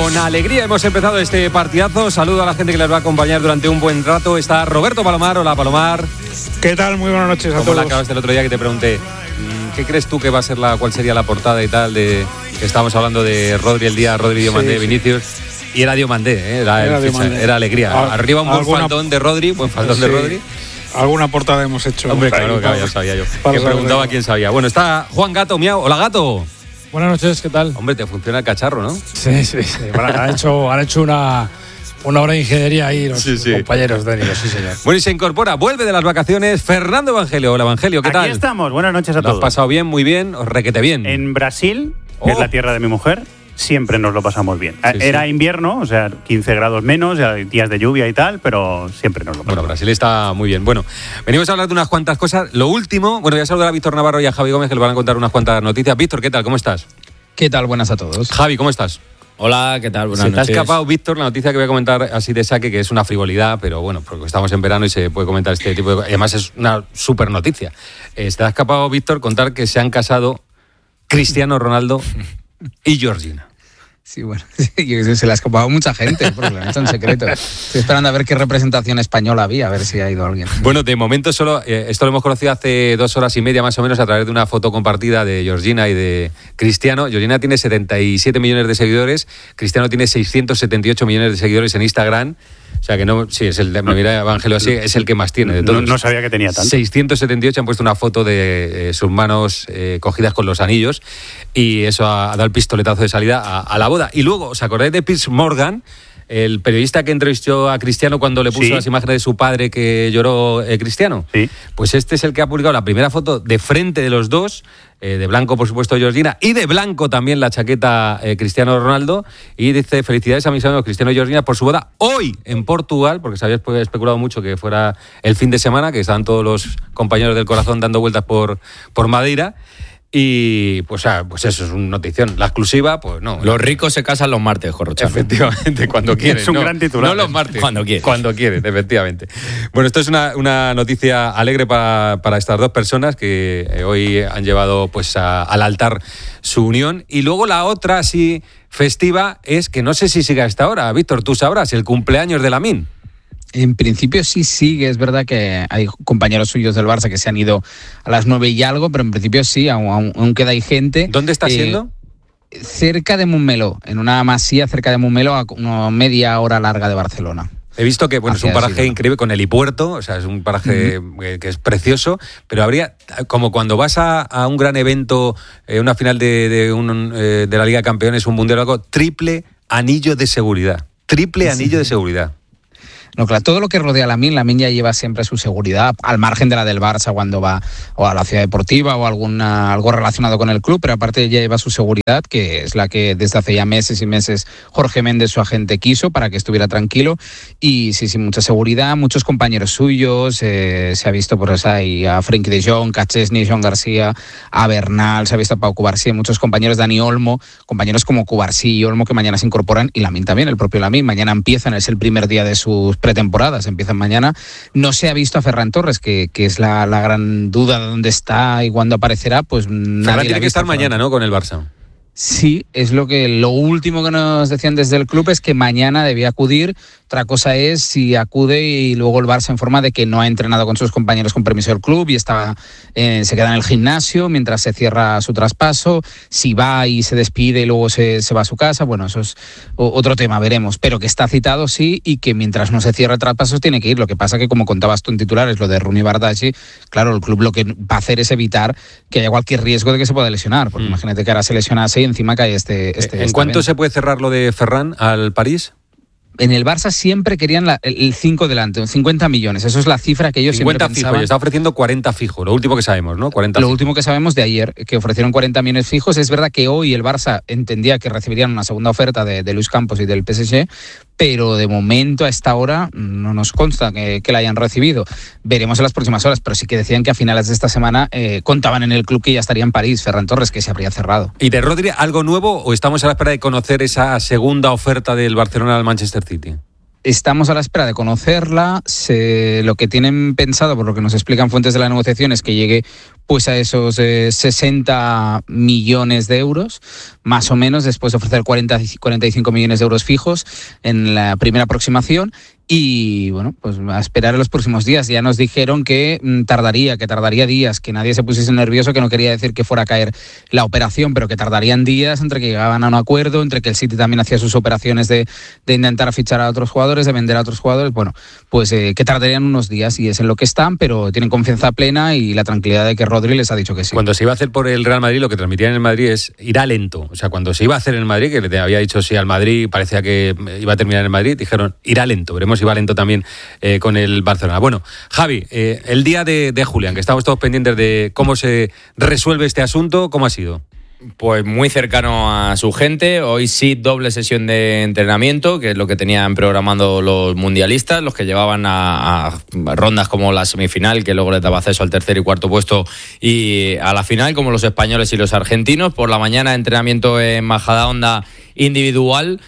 Con alegría hemos empezado este partidazo. Saludo a la gente que les va a acompañar durante un buen rato. Está Roberto Palomar. Hola, Palomar. ¿Qué tal? Muy buenas noches a todos. ¿Cómo la acabaste el otro día que te pregunté? ¿Qué crees tú que va a ser cuál sería la portada y tal de que estábamos hablando de Rodri el día, Rodri Diomandé, sí, Vinicius? Y era Diomandé, era alegría. Arriba un buen faldón de Rodri, de Rodri. Alguna portada hemos hecho. Hombre, claro, ya sabía yo. Que preguntaba quién sabía. Bueno, está Juan Gato, miau. Hola, Gato. Buenas noches, ¿qué tal? Hombre, te funciona el cacharro, ¿no? Sí. Han hecho una hora de ingeniería ahí los compañeros técnicos, sí, señor. Bueno, y se incorpora, vuelve de las vacaciones, Fernando Evangelio. Hola, Evangelio, ¿qué tal? Aquí estamos, buenas noches a todos. ¿Lo has pasado bien, muy bien, requete bien? En Brasil, que es la tierra de mi mujer, siempre nos lo pasamos bien. Era invierno, o sea, 15 grados menos, días de lluvia y tal, pero siempre nos lo pasamos. Bueno, Brasil está muy bien. Bueno, venimos a hablar de unas cuantas cosas. Lo último, voy a saludar a Víctor Navarro y a Javi Gómez, que le van a contar unas cuantas noticias. Víctor, ¿qué tal? ¿Cómo estás? ¿Qué tal? Buenas a todos. Javi, ¿cómo estás? Hola, ¿qué tal? Buenas noches. Se te ha escapado, Víctor, la noticia que voy a comentar así de saque, que es una frivolidad, pero bueno, porque estamos en verano y se puede comentar este tipo de cosas. Además, es una súper noticia. Se te ha escapado, Víctor, contar que se han casado Cristiano Ronaldo y Georgina. Sí, bueno, se le ha escapado a mucha gente, porque lo han hecho en secreto. Estoy esperando a ver qué representación española había, a ver si ha ido alguien. Bueno, de momento solo, esto lo hemos conocido hace 2 horas y media más o menos a través de una foto compartida de Georgina y de Cristiano. Georgina tiene 77 millones de seguidores, Cristiano tiene 678 millones de seguidores en Instagram. O sea que no, sí, es me mira Evangelio así, es el que más tiene de todos. No sabía que tenía tanto. 678 han puesto una foto de sus manos cogidas con los anillos y eso ha dado el pistoletazo de salida a la boda. Y luego, ¿os acordáis de Piers Morgan? El periodista que entrevistó a Cristiano cuando le puso las imágenes de su padre que lloró Cristiano. Sí. Pues este es el que ha publicado la primera foto de frente de los dos, de blanco por supuesto Georgina, y de blanco también la chaqueta Cristiano Ronaldo, y dice: felicidades a mis amigos Cristiano y Georgina por su boda hoy en Portugal, porque se había especulado mucho que fuera el fin de semana, que estaban todos los compañeros del corazón dando vueltas por Madeira. Y pues eso es una notición. La exclusiva, pues no. Los ricos se casan los martes, Jorrochano. Efectivamente, cuando quieren. Es un gran titular. No los martes. Cuando quieren. Cuando quieren, efectivamente. Bueno, esto es una noticia alegre para estas dos personas que hoy han llevado pues al altar su unión. Y luego la otra, así festiva, es que no sé si sigue a esta hora. Víctor, tú sabrás, el cumpleaños de Lamine. En principio sí sigue, es verdad que hay compañeros suyos del Barça que se han ido a las 9 y algo, pero en principio sí, aún queda ahí gente. ¿Dónde está siendo? Cerca de Montmeló, en una masía cerca de Montmeló, a una media hora larga de Barcelona. He visto que es un paraje increíble con helipuerto, o sea, es un paraje que es precioso, pero habría, como cuando vas a un gran evento, una final de la Liga de Campeones, un mundial o algo, triple anillo de seguridad. Anillo de seguridad. No, claro, todo lo que rodea a Lamine ya lleva siempre su seguridad, al margen de la del Barça cuando va o a la ciudad deportiva o algo relacionado con el club, pero aparte ya lleva su seguridad, que es la que desde hace ya meses y meses Jorge Méndez, su agente, quiso para que estuviera tranquilo. Y sí, mucha seguridad, muchos compañeros suyos, se ha visto por ahí a Frenkie de Jong, a Chesney, Joan García, a Bernal, se ha visto a Pau Cubarsí, muchos compañeros, Dani Olmo, compañeros como Cubarsí y Olmo que mañana se incorporan, y Lamine también, el propio Lamine, mañana empiezan, es el primer día de sus pretemporadas, empiezan mañana. No se ha visto a Ferran Torres, que es la gran duda de dónde está y cuándo aparecerá, pues nadie tiene que estar mañana, ¿no?, con el Barça. Sí, es lo último que nos decían desde el club es que mañana debía acudir. Otra cosa es si acude y luego el Barça informa de que no ha entrenado con sus compañeros con permiso del club y se queda en el gimnasio mientras se cierra su traspaso. Si va y se despide y luego se va a su casa, bueno, eso es otro tema, veremos. Pero que está citado, sí, y que mientras no se cierre el traspaso tiene que ir. Lo que pasa que, como contabas tú en titulares, lo de Rooney Bardghji, claro, el club lo que va a hacer es evitar que haya cualquier riesgo de que se pueda lesionar, porque imagínate que ahora se lesionase y encima cae ¿En cuánto se puede cerrar lo de Ferran al París? En el Barça siempre querían el 5 delante, 50 millones. Eso es la cifra que ellos siempre pensaban. 50 fijos, y está ofreciendo 40 fijos, lo último que sabemos, ¿no? 40 lo último que sabemos de ayer, que ofrecieron 40 millones fijos. Es verdad que hoy el Barça entendía que recibirían una segunda oferta de Luis Campos y del PSG, pero de momento a esta hora no nos consta que la hayan recibido. Veremos en las próximas horas, pero sí que decían que a finales de esta semana contaban en el club que ya estaría en París, Ferran Torres, que se habría cerrado. ¿Y de Rodri algo nuevo o estamos a la espera de conocer esa segunda oferta del Barcelona al Manchester City? Estamos a la espera de conocerla. Lo que tienen pensado, por lo que nos explican fuentes de la negociación, es que llegue pues a esos 60 millones de euros, más o menos, después de ofrecer 45 millones de euros fijos en la primera aproximación. Y bueno, pues a esperar en los próximos días. Ya nos dijeron que tardaría días, que nadie se pusiese nervioso, que no quería decir que fuera a caer la operación, pero que tardarían días entre que llegaban a un acuerdo, entre que el City también hacía sus operaciones de intentar fichar a otros jugadores, de vender a otros jugadores. Bueno, pues que tardarían unos días, y es en lo que están, pero tienen confianza plena y la tranquilidad de que Rodri les ha dicho que sí. Cuando se iba a hacer por el Real Madrid, lo que transmitían en el Madrid es irá lento. O sea, cuando se iba a hacer en el Madrid, que le había dicho sí al Madrid, parecía que iba a terminar en el Madrid, dijeron irá lento. Veremos si va lento también con el Barcelona. Bueno, Javi, el día de Julián, que estamos todos pendientes de cómo se resuelve este asunto, ¿cómo ha sido? Pues muy cercano a su gente. Hoy sí, doble sesión de entrenamiento, que es lo que tenían programando los mundialistas, los que llevaban a rondas como la semifinal, que luego les daba acceso al tercer y cuarto puesto, y a la final, como los españoles y los argentinos. Por la mañana, entrenamiento en Majadahonda individual.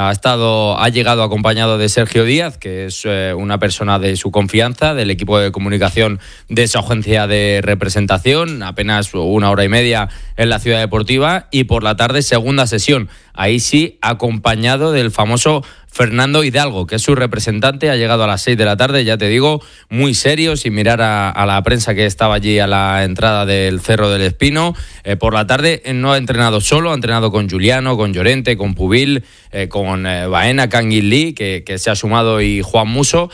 Ha llegado acompañado de Sergio Díaz, que es una persona de su confianza, del equipo de comunicación de esa agencia de representación, apenas 1 hora y media en la Ciudad Deportiva, y por la tarde segunda sesión, ahí sí acompañado del famoso Fernando Hidalgo, que es su representante. Ha llegado a las 6 de la tarde, ya te digo, muy serio, sin mirar a la prensa que estaba allí a la entrada del Cerro del Espino. Por la tarde no ha entrenado solo, ha entrenado con Juliano, con Llorente, con Pubil, con Baena, Kangin Lee, que se ha sumado, y Juan Musso.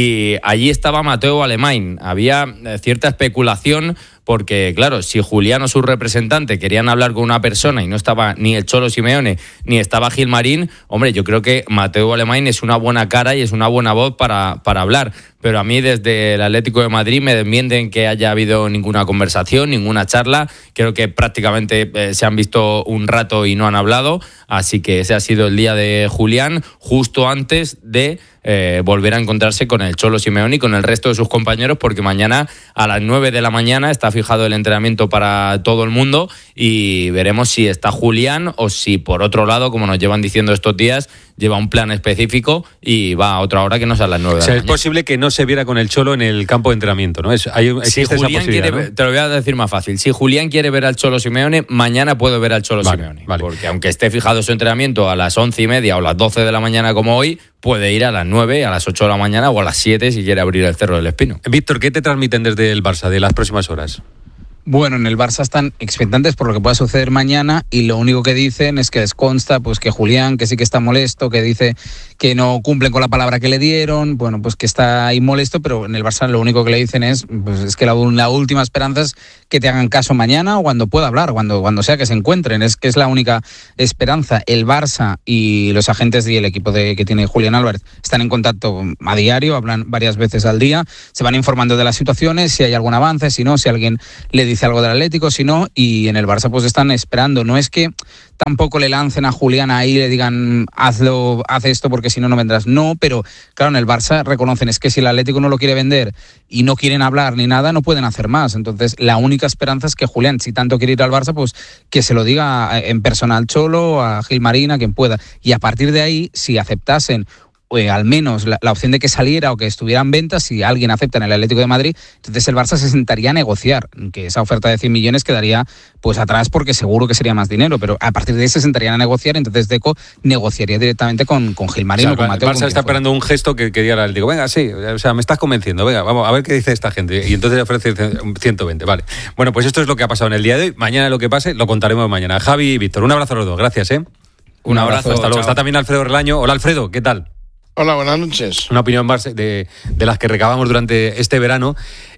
Y allí estaba Mateo Alemany. Había cierta especulación, porque claro, si Juliano, su representante, querían hablar con una persona y no estaba ni el Cholo Simeone ni estaba Gilmarín, hombre, yo creo que Mateo Alemany es una buena cara y es una buena voz para hablar. Pero a mí, desde el Atlético de Madrid, me desmienten que haya habido ninguna conversación, ninguna charla. Creo que prácticamente se han visto un rato y no han hablado. Así que ese ha sido el día de Julián, justo antes de volver a encontrarse con el Cholo Simeone y con el resto de sus compañeros, porque mañana a las 9 de la mañana está fijado el entrenamiento para todo el mundo, y veremos si está Julián o si, por otro lado, como nos llevan diciendo estos días, lleva un plan específico y va a otra hora que no sea a las 9 de la mañana. Es posible que no se viera con el Cholo en el campo de entrenamiento, ¿no? Si Julián quiere, ¿no? Te lo voy a decir más fácil. Si Julián quiere ver al Cholo Simeone, mañana puede ver al Cholo Simeone. Vale. Porque aunque esté fijado su entrenamiento a las 11:30 o las 12 de la mañana como hoy, puede ir a las 9, a las 8 de la mañana o a las 7 si quiere abrir el Cerro del Espino. Víctor, ¿qué te transmiten desde el Barça de las próximas horas? Bueno, en el Barça están expectantes por lo que pueda suceder mañana, y lo único que dicen es que les consta pues que Julián, que sí que está molesto, que dice que no cumplen con la palabra que le dieron, bueno, pues que está ahí molesto, pero en el Barça lo único que le dicen es que la última esperanza es que te hagan caso mañana o cuando pueda hablar, cuando sea que se encuentren, es que es la única esperanza. El Barça y los agentes y el equipo que tiene Julián Álvarez están en contacto a diario, hablan varias veces al día, se van informando de las situaciones, si hay algún avance, si no, si alguien le dice algo del Atlético, si no, y en el Barça pues están esperando. No es que tampoco le lancen a Julián ahí y le digan haz esto porque si no, no vendrás. No, pero claro, en el Barça reconocen es que si el Atlético no lo quiere vender y no quieren hablar ni nada, no pueden hacer más. Entonces la única esperanza es que Julián, si tanto quiere ir al Barça, pues que se lo diga en persona al Cholo, a Gilmarín, a quien pueda. Y a partir de ahí, si aceptasen al menos la opción de que saliera o que estuviera en venta, si alguien acepta en el Atlético de Madrid, entonces el Barça se sentaría a negociar, que esa oferta de 100 millones quedaría pues atrás porque seguro que sería más dinero, pero a partir de ahí se sentarían a negociar, entonces Deco negociaría directamente con Gilmarín, o con Mateo. El Barça está esperando un gesto que diga el Atlético, venga, sí, o sea, me estás convenciendo, venga, vamos a ver qué dice esta gente, y entonces le ofrece 120, vale. Bueno, pues esto es lo que ha pasado en el día de hoy. Mañana lo que pase lo contaremos mañana. Javi y Víctor, un abrazo a los dos, gracias. Un abrazo, hasta luego. Chao. Está también Alfredo Relaño. Hola, Alfredo, ¿qué tal? Hola, buenas noches. Una opinión más de las que recabamos durante este verano,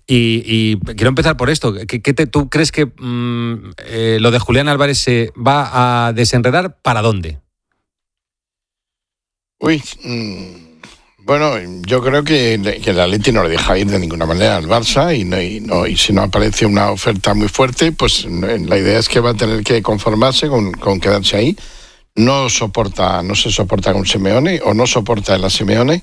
y quiero empezar por esto. ¿Tú crees que lo de Julián Álvarez se va a desenredar? ¿Para dónde? Bueno, yo creo que el Atleti no le deja ir de ninguna manera al Barça, y si no aparece una oferta muy fuerte, pues la idea es que va a tener que conformarse con quedarse ahí. No se soporta con Simeone, o no soporta el a Simeone,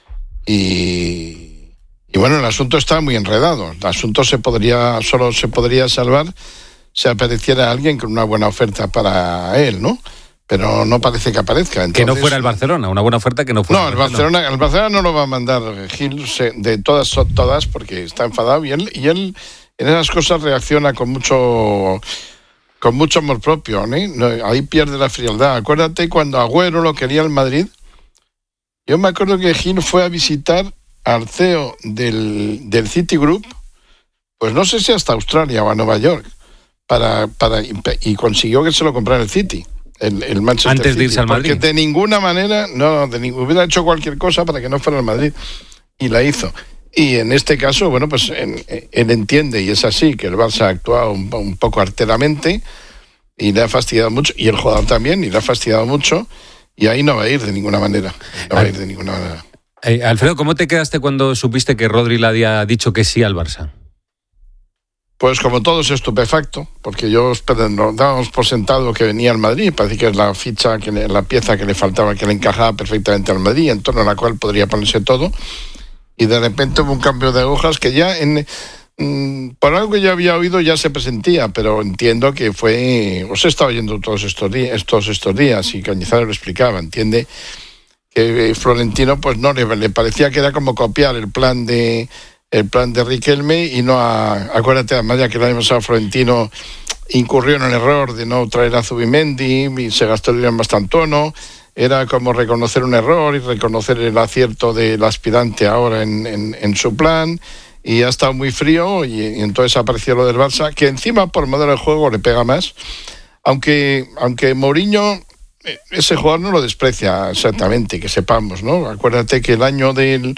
y bueno, el asunto está muy enredado. El asunto solo se podría salvar si apareciera alguien con una buena oferta para él, ¿no? pero no parece que aparezca. Entonces, que no fuera el Barcelona, una buena oferta que no fuera el Barcelona no lo va a mandar Gil, de todas son todas, porque está enfadado y él en esas cosas reacciona con mucho amor propio, ¿eh? Ahí pierde la frialdad. Acuérdate cuando Agüero lo quería el Madrid. Yo me acuerdo que Gil fue a visitar al CEO del Citigroup, pues no sé si hasta Australia o a Nueva York, y consiguió que se lo comprara el City. El Manchester antes City, de irse al Madrid. Porque de ninguna manera, hubiera hecho cualquier cosa para que no fuera al Madrid, y la hizo. Y en este caso, bueno, pues él entiende, y es así, que el Barça ha actuado un poco arteramente y le ha fastidiado mucho, y el jugador también, y le ha fastidiado mucho, y ahí no va a ir de ninguna manera. Alfredo, ¿cómo te quedaste cuando supiste que Rodri le había dicho que sí al Barça? Pues como todos, estupefacto, porque nos dábamos por sentado que venía al Madrid, parece que es la pieza que le faltaba, que le encajaba perfectamente al Madrid, en torno a la cual podría ponerse todo, y de repente hubo un cambio de hojas que ya, por algo que yo había oído, ya se presentía, pero entiendo que os he estado oyendo todos estos días, y Cañizares lo explicaba, entiende que Florentino pues no le parecía que era como copiar el plan de Riquelme, y no acuérdate además ya que el año pasado Florentino incurrió en el error de no traer a Zubimendi y se gastó el dinero en Mastantuono. Era como reconocer un error y reconocer el acierto del aspirante ahora en su plan, y ha estado muy frío, y entonces apareció lo del Barça, que encima por modelo de juego le pega más, aunque Mourinho ese jugador no lo desprecia exactamente, que sepamos, ¿no? Acuérdate que el año de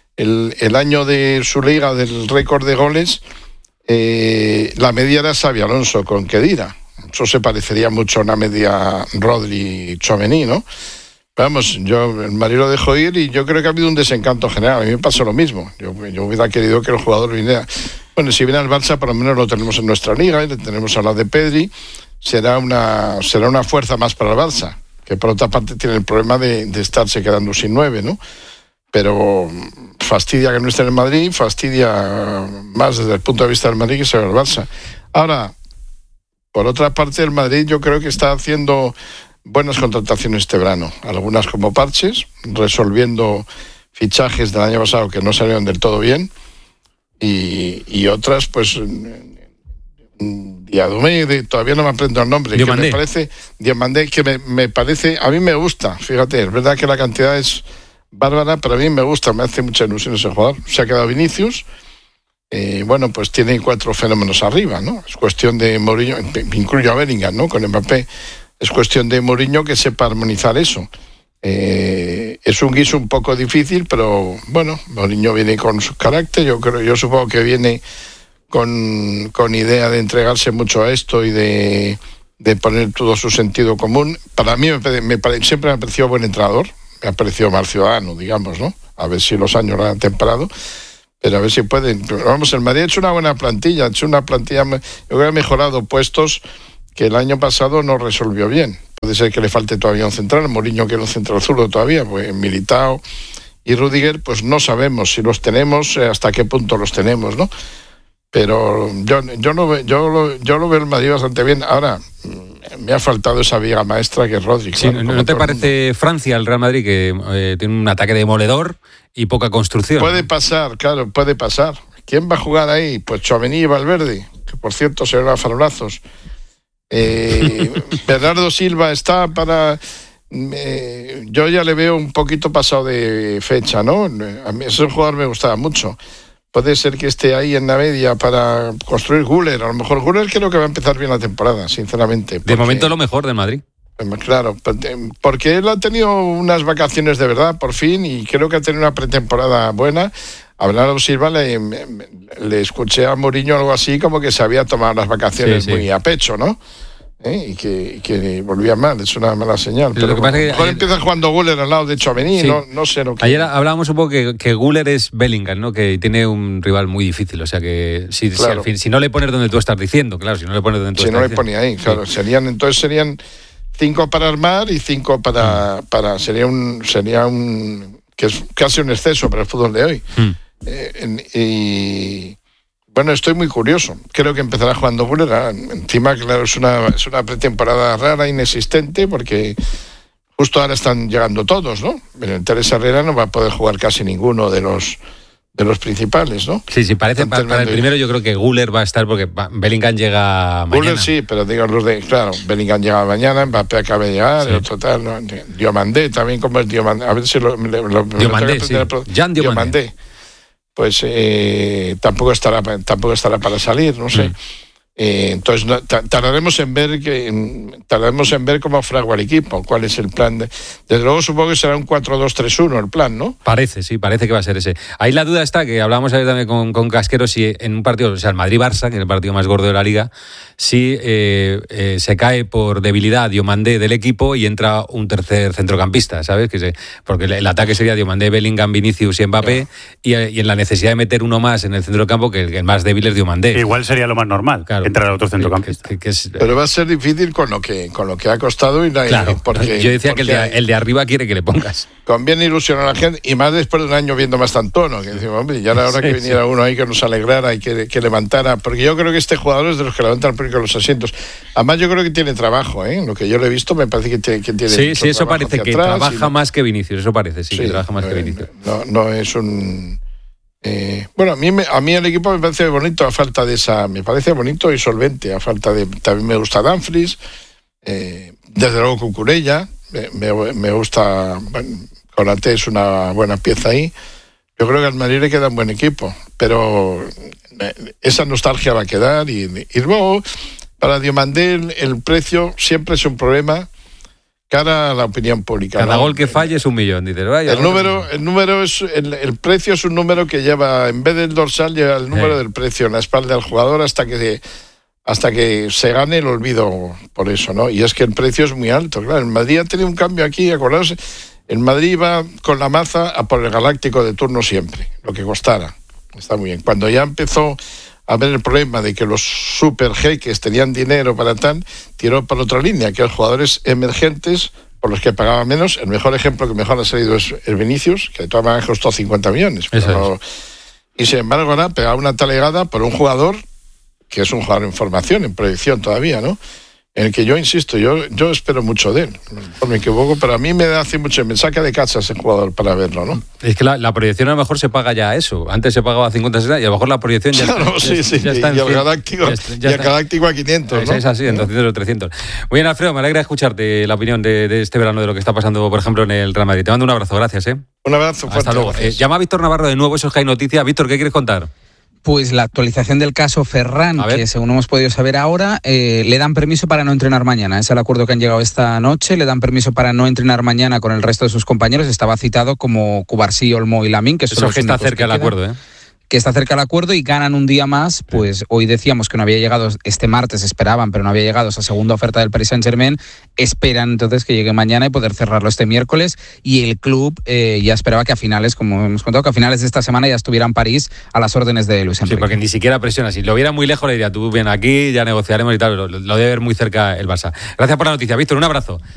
su liga del récord de goles, la media era Xabi Alonso con Khedira. Eso se parecería mucho a una media Rodri-Tchouaméni, ¿no? Vamos, el Madrid lo dejó ir, y yo creo que ha habido un desencanto general. A mí me pasó lo mismo. Yo hubiera querido que el jugador viniera. Bueno, si viene al Barça, por lo menos lo tenemos en nuestra liga, y le tenemos al lado de Pedri. Será una fuerza más para el Barça, que por otra parte tiene el problema de estarse quedando sin 9, ¿no? Pero fastidia que no esté en el Madrid, fastidia más desde el punto de vista del Madrid que sea el Barça. Ahora, por otra parte, el Madrid yo creo que está haciendo buenas contrataciones este verano, algunas como parches, resolviendo fichajes del año pasado que no salieron del todo bien, y otras, pues, Diadumé, todavía no me aprendo el nombre, Diomandé. Que me parece, Diomandé, que me parece, a mí me gusta, fíjate, es verdad que la cantidad es bárbara, pero a mí me gusta, me hace mucha ilusión ese jugador. Se ha quedado Vinicius, bueno, pues tiene 4 fenómenos arriba, ¿no? Es cuestión de Mourinho, incluyo a Bellingham, ¿no? Con Mbappé, es cuestión de Mourinho que sepa armonizar eso. Es un guiso un poco difícil, pero bueno, Mourinho viene con su carácter, yo supongo que viene con idea de entregarse mucho a esto y de poner todo su sentido común. Para mí siempre me ha parecido buen entrenador, me ha parecido más ciudadano, digamos, ¿no? A ver si los años lo han temperado, pero a ver si pueden. Pero vamos, el Madrid ha hecho una buena plantilla, yo creo que ha mejorado puestos que el año pasado no resolvió bien. Puede ser que le falte todavía un central, Mourinho quiere un central zurdo todavía, pues Militao y Rüdiger, pues no sabemos si los tenemos, hasta qué punto los tenemos, ¿no? Pero yo lo veo el Madrid bastante bien. Ahora, me ha faltado esa viga maestra que es Rodri. Sí, claro, ¿no te parece Francia, el Real Madrid, que tiene un ataque demoledor y poca construcción? Puede pasar, claro, puede pasar. ¿Quién va a jugar ahí? Pues Tchouaméni y Valverde, que por cierto se ven a farolazos. Bernardo Silva está para... yo ya le veo un poquito pasado de fecha, ¿no? A mí ese jugador me gustaba mucho. Puede ser que esté ahí en la media para construir Güler. A lo mejor Güler creo que va a empezar bien la temporada, sinceramente. De momento lo mejor del Madrid. Claro, porque él ha tenido unas vacaciones de verdad, por fin, y creo que ha tenido una pretemporada buena. A Bernardo Silva le escuché a Mourinho algo así, como que se había tomado las vacaciones muy a pecho, ¿no? Y que volvía mal, es una mala señal. Pero lo que pasa es que mejor empieza jugando Güler al lado de Tchouaméni, sí. no sé lo que... Ayer hablábamos un poco que Güler es Bellingham, ¿no? Que tiene un rival muy difícil, o sea que si no le pones donde tú estás diciendo, claro, si no le pones donde tú estás diciendo. Si no le ponía ahí, claro, sí. Serían 5 para armar y 5 para sería un que es casi un exceso para el fútbol de hoy. Y Bueno, estoy muy curioso. Creo que empezará jugando Guller. Encima, claro, es una pretemporada rara, inexistente, porque justo ahora están llegando todos, ¿no? Pero en Teresa Herrera no va a poder jugar casi ninguno de los principales, ¿no? Sí, parece para el primero yo creo que Guller va a estar porque Bellingham llega mañana. Guller sí, pero digo claro, Bellingham llega mañana, Mbappé acaba de llegar, el otro tal, ¿no? Diomandé también, como es Diomandé, a ver si Diomandé, sí. Jan Diomandé. Pues tampoco estará para salir, no sé. Entonces tardaremos en ver cómo fragua el equipo, cuál es el plan. Desde luego supongo que será un 4-2-3-1 el plan, ¿no? Parece que va a ser ese. Ahí la duda está, que hablábamos ayer también con Casquero, si en un partido, o sea, el Madrid-Barça, que es el partido más gordo de la Liga, si se cae por debilidad Diomandé del equipo y entra un tercer centrocampista, ¿sabes? Porque el ataque sería Diomandé, Bellingham, Vinicius y Mbappé, y en la necesidad de meter uno más en el centro del campo, que el más débil es Diomandé. Igual sería lo más normal, claro, entrar a otro centrocampista. Pero va a ser difícil con lo que ha costado. Claro, porque yo decía que el de arriba quiere que le pongas. Conviene ilusionar a la gente, y más después de un año viendo más Tantono, que decimos, hombre, ya era hora que viniera uno ahí que nos alegrara y que levantara, porque yo creo que este jugador es de los que levantan con los asientos. Además yo creo que tiene trabajo, lo que yo le he visto me parece que tiene sí, eso parece que atrás, trabaja más que Vinicius, eso parece, que trabaja más que Vinicius. No es un... bueno, a mí el equipo me parece bonito a falta de esa... Me parece bonito y solvente a falta de... También me gusta Dumfries, desde luego Cucurella, me gusta... Bueno, Konaté es una buena pieza ahí. Yo creo que al Madrid le queda un buen equipo, pero esa nostalgia va a quedar y luego para Diomandé el precio siempre es un problema cara a la opinión pública. Cada gol que falle es 1 millón, dices. El precio es un número que lleva, en vez del dorsal, lleva el número del precio en la espalda del jugador hasta que se gane el olvido por eso, ¿no? Y es que el precio es muy alto, claro. El Madrid ha tenido un cambio aquí, acordaos. El Madrid iba con la maza a por el Galáctico de turno siempre, lo que costara. Está muy bien. Cuando ya empezó a ver el problema de que los super jeques tenían dinero para tal, tiró por otra línea, que los jugadores emergentes, por los que pagaban menos. El mejor ejemplo que mejor ha salido es el Vinicius, que de todas maneras costó 50 millones. Y sin embargo ahora pegaba una talegada por un jugador que es un jugador en formación, en proyección todavía, ¿no? En el que yo insisto, yo espero mucho de él. No me equivoco, pero a mí me saca de casa ese jugador para verlo, ¿no? Es que la proyección a lo mejor se paga ya eso. Antes se pagaba 50, 60 y a lo mejor la proyección ya claro, ya está en 100. Y el Galáctico a 500, ¿no? Es así, en 200 o 300. Muy bien, Alfredo, me alegra escucharte la opinión de este verano de lo que está pasando, por ejemplo, en el Real Madrid. Te mando un abrazo, gracias. Un abrazo fuerte. Hasta luego. Llama a Víctor Navarro de nuevo, eso es que hay noticias. Víctor, ¿qué quieres contar? Pues la actualización del caso Ferran, que según hemos podido saber ahora, le dan permiso para no entrenar mañana. Es el acuerdo que han llegado esta noche. Le dan permiso para no entrenar mañana con el resto de sus compañeros. Estaba citado como Cubarsí, Olmo y Lamín, que son los que está cerca del acuerdo, que está cerca del acuerdo y ganan un día más. Pues hoy decíamos que no había llegado, este martes esperaban, pero no había llegado esa segunda oferta del Paris Saint-Germain. Esperan entonces que llegue mañana y poder cerrarlo este miércoles. Y el club ya esperaba que a finales, como hemos contado, que a finales de esta semana ya estuviera en París a las órdenes de Luis Enrique. Sí, porque ni siquiera presiona. Si lo viera muy lejos le diría, tú ven aquí, ya negociaremos y tal. Lo debe ver muy cerca el Barça. Gracias por la noticia, Víctor. Un abrazo.